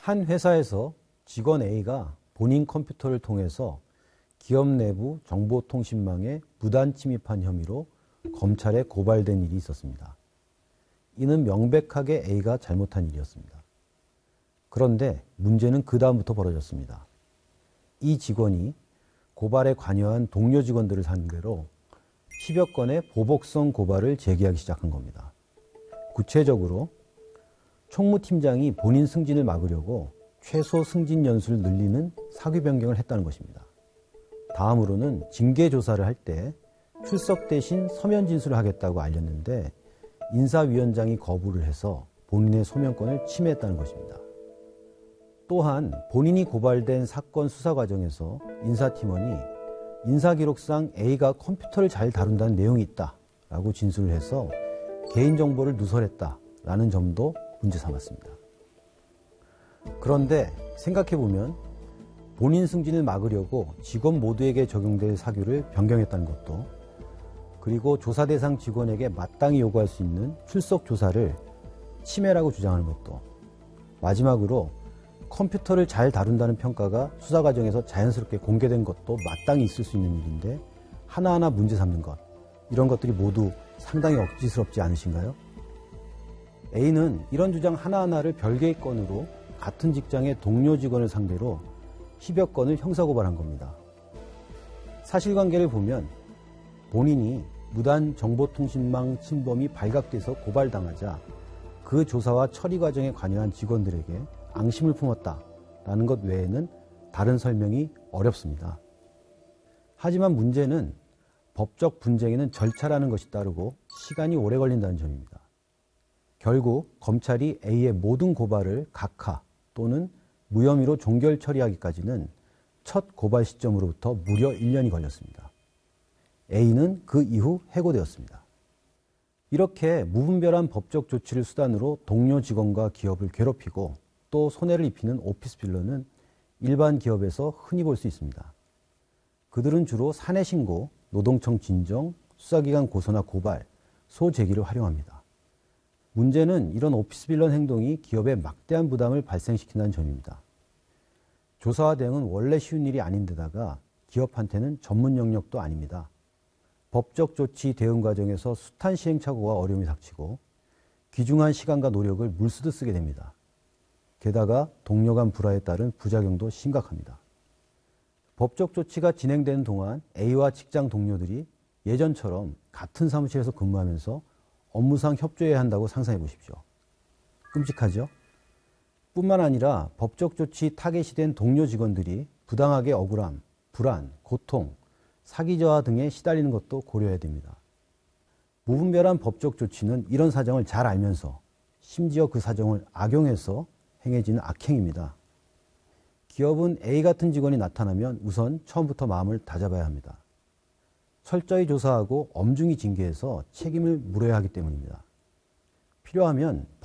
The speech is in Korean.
한 회사에서 직원 A가 본인 컴퓨터를 통해서 기업 내부 정보통신망에 무단 침입한 혐의로 검찰에 고발된 일이 있었습니다. 이는 명백하게 A가 잘못한 일이었습니다. 그런데 문제는 그 다음부터 벌어졌습니다. 이 직원이 고발에 관여한 동료 직원들을 상대로 10여 건의 보복성 고발을 제기하기 시작한 겁니다. 구체적으로 총무팀장이 본인 승진을 막으려고 최소 승진 연수를 늘리는 사규 변경을 했다는 것입니다. 다음으로는 징계조사를 할 때 출석 대신 서면 진술을 하겠다고 알렸는데 인사위원장이 거부를 해서 본인의 소명권을 침해했다는 것입니다. 또한 본인이 고발된 사건 수사 과정에서 인사팀원이 인사기록상 A가 컴퓨터를 잘 다룬다는 내용이 있다라고 진술을 해서 개인정보를 누설했다라는 점도 문제 삼았습니다. 그런데 생각해보면 본인 승진을 막으려고 직원 모두에게 적용될 사규를 변경했다는 것도, 그리고 조사 대상 직원에게 마땅히 요구할 수 있는 출석 조사를 침해라고 주장하는 것도, 마지막으로 컴퓨터를 잘 다룬다는 평가가 수사 과정에서 자연스럽게 공개된 것도 마땅히 있을 수 있는 일인데 하나하나 문제 삼는 것, 이런 것들이 모두 상당히 억지스럽지 않으신가요? A는 이런 주장 하나하나를 별개의 건으로 같은 직장의 동료 직원을 상대로 10여 건을 형사고발한 겁니다. 사실관계를 보면 본인이 무단 정보통신망 침범이 발각돼서 고발당하자 그 조사와 처리 과정에 관여한 직원들에게 앙심을 품었다라는 것 외에는 다른 설명이 어렵습니다. 하지만 문제는 법적 분쟁에는 절차라는 것이 따르고 시간이 오래 걸린다는 점입니다. 결국 검찰이 A의 모든 고발을 각하 또는 무혐의로 종결 처리하기까지는 첫 고발 시점으로부터 무려 1년이 걸렸습니다. A는 그 이후 해고되었습니다. 이렇게 무분별한 법적 조치를 수단으로 동료 직원과 기업을 괴롭히고 또 손해를 입히는 오피스 빌런은 일반 기업에서 흔히 볼 수 있습니다. 그들은 주로 사내 신고, 노동청 진정, 수사기관 고소나 고발, 소제기를 활용합니다. 문제는 이런 오피스 빌런 행동이 기업에 막대한 부담을 발생시킨다는 점입니다. 조사와 대응은 원래 쉬운 일이 아닌데다가 기업한테는 전문 영역도 아닙니다. 법적 조치 대응 과정에서 숱한 시행착오와 어려움이 닥치고 귀중한 시간과 노력을 물쓰듯 쓰게 됩니다. 게다가 동료 간 불화에 따른 부작용도 심각합니다. 법적 조치가 진행되는 동안 A와 직장 동료들이 예전처럼 같은 사무실에서 근무하면서 업무상 협조해야 한다고 상상해 보십시오. 끔찍하죠? 뿐만 아니라 법적 조치 타겟이 된 동료 직원들이 부당하게 억울함, 불안, 고통, 사기 저하 등에 시달리는 것도 고려해야 됩니다. 무분별한 법적 조치는 이런 사정을 잘 알면서 심지어 그 사정을 악용해서 행해지는 악행입니다. 기업은 A 같은 직원이 나타나면 우선 처음부터 마음을 다잡아야 합니다. 철저히 조사하고 엄중히 징계해서 책임을 물어야 하기 때문입니다. 필요하면